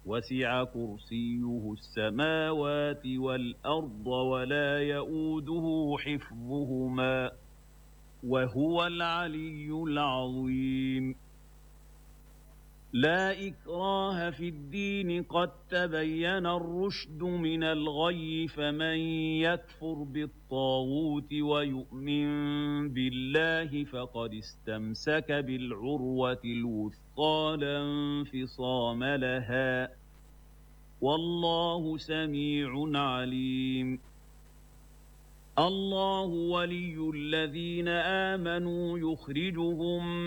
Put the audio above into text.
وسع كرسيه السماوات والأرض ولا يئوده حفظهما وهو العلي العظيم لا إكراه في الدين قد تبين الرشد من الغي فمن يكفر بالطاغوت ويؤمن بالله فقد استمسك بالعروة الوثقى لا انفصام لها والله سميع عليم الله ولي الذين آمنوا يخرجهم